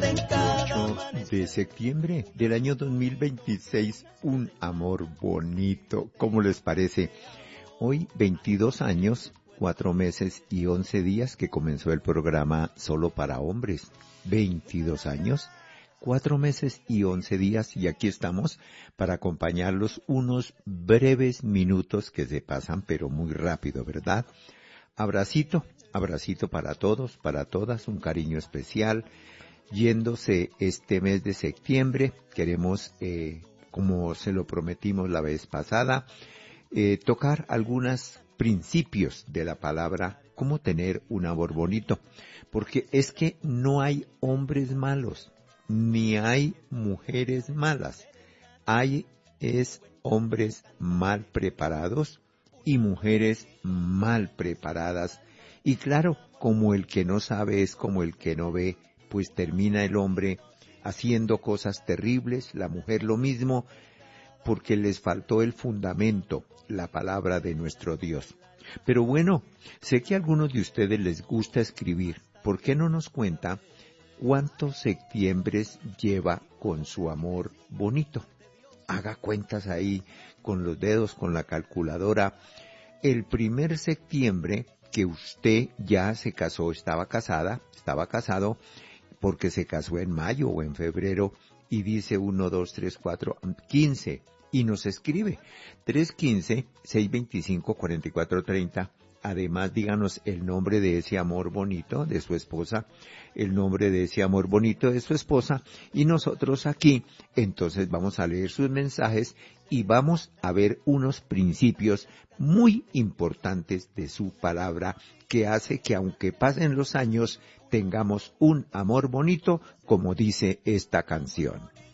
De septiembre del año 2026, un amor bonito. ¿Cómo les parece? Hoy 22 años, 4 meses y 11 días que comenzó el programa Solo para Hombres. 22 años, 4 meses y 11 días y aquí estamos para acompañarlos unos breves minutos que se pasan pero muy rápido, ¿verdad? Abracito, abracito para todos, para todas, un cariño especial. Yéndose este mes de septiembre, queremos, como se lo prometimos la vez pasada, tocar algunos principios de la palabra, cómo tener un amor bonito, porque es que no hay hombres malos, ni hay mujeres malas, hay hombres mal preparados y mujeres mal preparadas, y claro, como el que no sabe es como el que no ve, pues termina el hombre haciendo cosas terribles, la mujer lo mismo, porque les faltó el fundamento, la palabra de nuestro Dios. Pero bueno, sé que a algunos de ustedes les gusta escribir. ¿Por qué no nos cuenta cuántos septiembres lleva con su amor bonito? Haga cuentas ahí con los dedos, con la calculadora. El primer septiembre que usted ya se casó, estaba casado, porque se casó en mayo o en febrero, y dice 1, 2, 3, 4, 15, y nos escribe 315-625-4430. Además, díganos el nombre de ese amor bonito de su esposa, el nombre de ese amor bonito de su esposa, y nosotros aquí, entonces vamos a leer sus mensajes y vamos a ver unos principios muy importantes de su palabra que hace que aunque pasen los años, tengamos un amor bonito, como dice esta canción.